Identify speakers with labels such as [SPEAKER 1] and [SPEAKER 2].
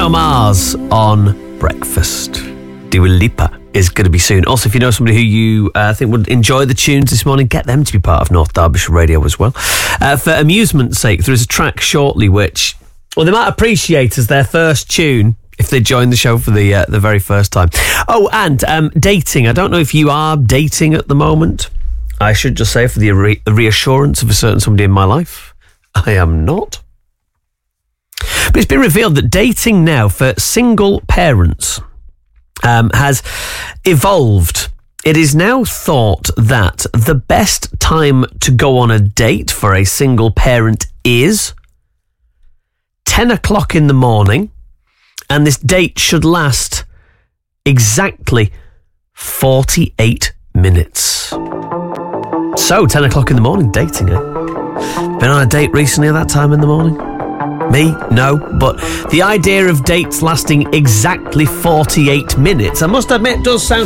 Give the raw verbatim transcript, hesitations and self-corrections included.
[SPEAKER 1] Bruno Mars on Breakfast. Dua Lipa is going to be soon. Also, if you know somebody who you uh, think would enjoy the tunes this morning, get them to be part of North Derbyshire Radio as well. Uh, for amusement's sake, there is a track shortly which, well, they might appreciate as their first tune if they join the show for the uh, the very first time. Oh, and um, dating. I don't know if you are dating at the moment. I should just say, for the re- reassurance of a certain somebody in my life, I am not. But it's been revealed that dating now for single parents um, has evolved. It is now thought that the best time to go on a date for a single parent is ten o'clock in the morning, and this date should last exactly forty-eight minutes. So, ten o'clock in the morning, dating, eh? Been on a date recently at that time in the morning? Me? No. But the idea of dates lasting exactly forty-eight minutes, I must admit, does sound